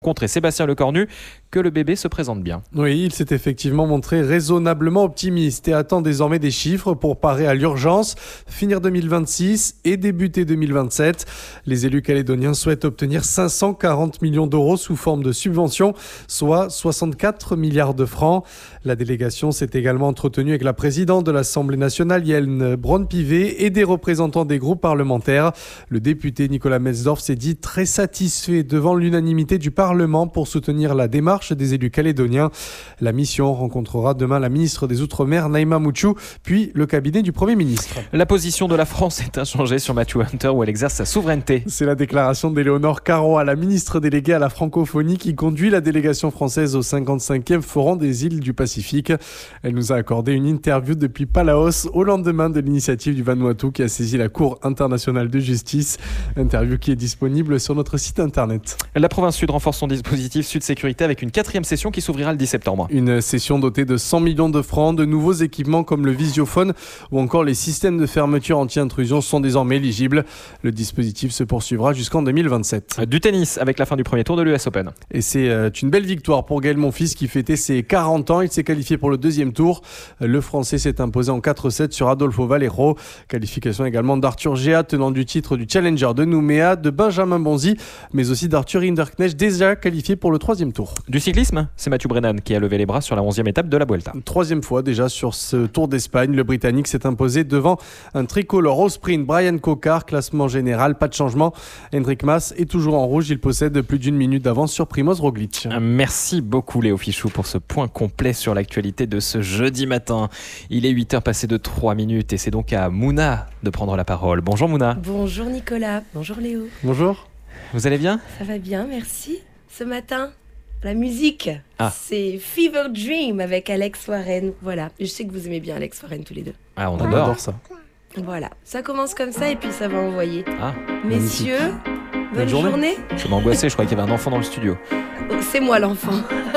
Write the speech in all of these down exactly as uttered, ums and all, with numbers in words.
rencontré Sébastien Lecornu que le bébé se présente bien. Oui, il s'est effectivement montré raisonnablement optimiste et attend désormais des chiffres pour parer à l'urgence, finir deux mille vingt-six et débuter deux mille vingt-sept. Les élus calédoniens souhaitent obtenir cinq cent quarante millions d'euros sous forme de subventions, soit soixante-quatre milliards de francs. La délégation s'est également entretenue avec la présidente de l'Assemblée nationale, Yael Braun-Pivet, et des représentants des groupes parlementaires. Le député Nicolas Metzdorf s'est dit très satisfait devant l'unanimité du Parlement pour soutenir la démarche des élus calédoniens. La mission rencontrera demain la ministre des Outre-mer, Naïma Mouchou, puis le cabinet du Premier ministre. La position de la France est inchangée sur Matthew Hunter où elle exerce sa souveraineté. C'est la déclaration d'Éléonore Carrois, la ministre déléguée à la francophonie qui conduit la délégation française au cinquante-cinquième Forum des îles du Pacifique. Elle nous a accordé une interview depuis Palaos au lendemain de l'initiative du Vanuatu qui a saisi la Cour internationale de justice. Interview qui est disponible sur notre site internet. La province Sud renforce son dispositif Sud Sécurité avec une quatrième session qui s'ouvrira le dix septembre. Une session dotée de cent millions de francs, de nouveaux équipements comme le visiophone ou encore les systèmes de fermeture anti-intrusion sont désormais éligibles. Le dispositif se poursuivra jusqu'en deux mille vingt-sept. Du tennis avec la fin du premier tour de l'U S Open. Et c'est une belle victoire pour Gaël Monfils qui fêtait ses quarante ans. Il s'est qualifié pour le deuxième tour. Le Français s'est imposé en quatre sept sur Adolfo Valero. Qualification également d'Arthur Géat, tenant du titre du Challenger de Nouméa, de Benjamin Bonzi, mais aussi d'Arthur Hinderknecht, déjà qualifié pour le troisième tour. Du cyclisme, c'est Mathieu Brennan qui a levé les bras sur la onzième étape de la Vuelta. Troisième fois déjà sur ce Tour d'Espagne, le Britannique s'est imposé devant un tricolore au sprint. Brian Cocard, classement général, pas de changement. Hendrik Mas est toujours en rouge, il possède plus d'une minute d'avance sur Primoz Roglic. Merci beaucoup Léo Fichou pour ce point complet sur l'actualité de ce jeudi matin. Il est huit heures passées de trois minutes et c'est donc à Mouna de prendre la parole. Bonjour Mouna. Bonjour Nicolas, bonjour Léo. Bonjour. Vous allez bien ? Ça va bien, merci. Ce matin, la musique, ah. c'est Fever Dream avec Alex Warren. Voilà, je sais que vous aimez bien Alex Warren tous les deux. Ah, on on adore. adore ça. Voilà, ça commence comme ça et puis ça va envoyer. Ah, messieurs, bonne, bonne journée. journée. Je m'angoissais, je croyais qu'il y avait un enfant dans le studio. Oh, c'est moi l'enfant.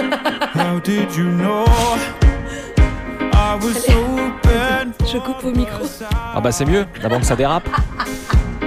How did you know I was so bad? Je coupe au micro. Ah bah c'est mieux, avant que ça dérape.